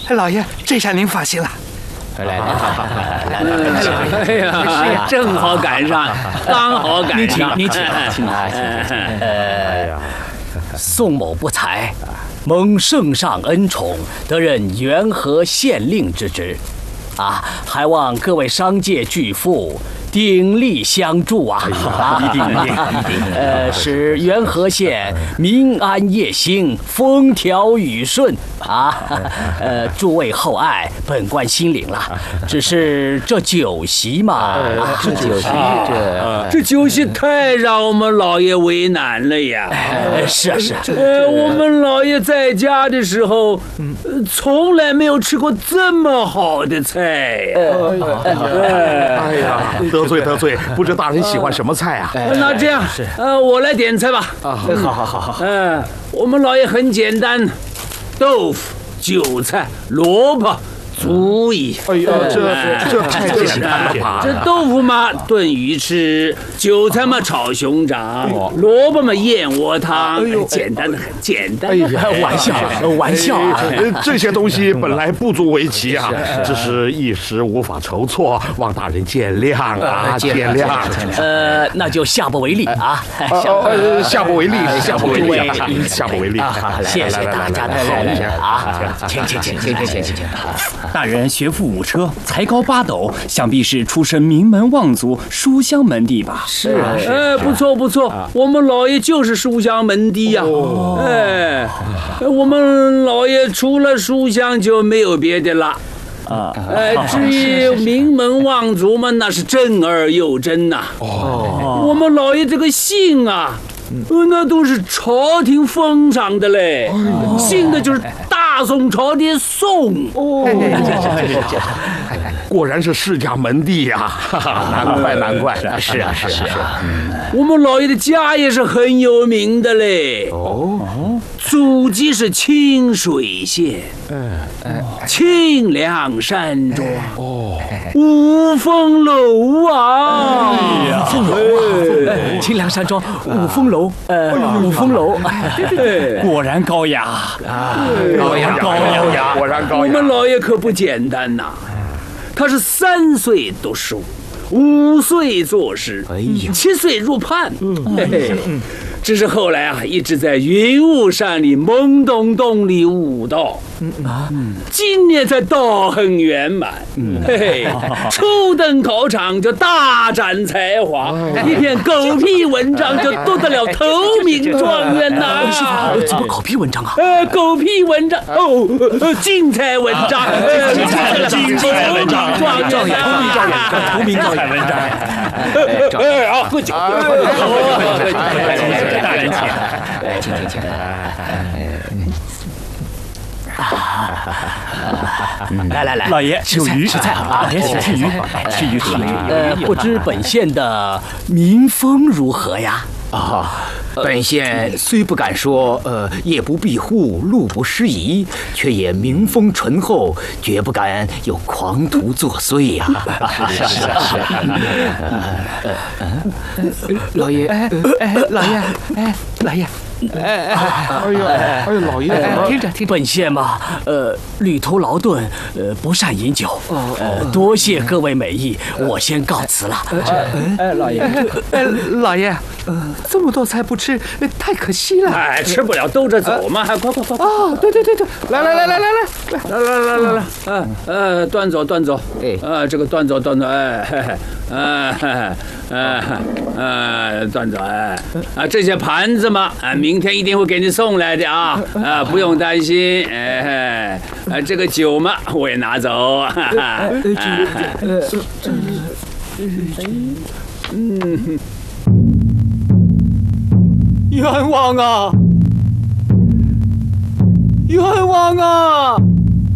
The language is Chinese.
老爷，这下您放心了。 来， 哎呀，正好赶上，刚好赶上。 您请。宋某不才，蒙圣上恩宠，得任元和县令之职，还望各位商界巨富鼎力相助啊！ 一定， 使元和县民安业兴，风调雨顺啊！诸位厚爱，本官心领了。只是这酒席嘛， 这酒席太让我们老爷为难了呀！ 是。 我们老爷在家的时候，从来没有吃过这么好的菜呀！ 哎呀，得罪，不知大人喜欢什么菜啊？ 那这样，我来点菜吧。 好。 我们老爷很简单，豆腐、韭菜、萝卜。足矣。 哎呀，这太简单了吧？ 这豆腐嘛，炖鱼吃；韭菜嘛，炒熊掌；萝卜嘛，燕窝汤。简单的很，简单。 哎呀， 玩笑啊！ 这些东西本来不足为奇啊，只是一时无法筹措，望大人见谅啊，见谅。 那就下不为例啊。 下不为例。 谢谢大家的好意啊！请。 大人学富五车，才高八斗，想必是出身名门望族书香门第吧？ 是。 不错，我们老爷就是书香门第呀。我们老爷除了书香就没有别的了。至于名门望族嘛，那是正而又真呐。我们老爷这个姓啊，那都是朝廷封赏的嘞，姓的就是大宋朝的宋。 果然是世家门第呀，难怪。 是啊。 我们老爷的家也是很有名的嘞。祖籍是清水县，清凉山庄，五峰楼啊！ 清凉山庄五峰楼， 果然高雅， 果然高雅。 我们老爷可不简单呐，他是3岁读书，5岁作诗，7岁入判。只是后来一直在云雾山里懵懂懂里悟道，今年才道很圆满。初登考场就大展才华，一篇狗屁文章就夺得了头名状元呐！ 怎么狗屁文章啊？ 狗屁文章精彩文章，精彩文章，头名状元文章。喝酒， 大人请，请。来， 老爷吃鱼，吃菜啊！ 老爷请吃鱼，吃鱼。 不知本县的民风如何呀？ 本县虽不敢说，夜不闭户，路不拾遗，却也民风淳厚，绝不敢有狂徒作祟呀。 是。 老爷，老爷。 老爷， 听本县嘛，旅途劳顿，不善饮酒，多谢各位美意，我先告辞了。 老爷，这么多菜不吃，太可惜了。 吃不了兜着走嘛，快！ 对，来， 端走，这个端走，端走，这些盘子嘛，明天一定会给你送来的啊，不用担心。这个酒嘛，我也拿走。 冤枉啊！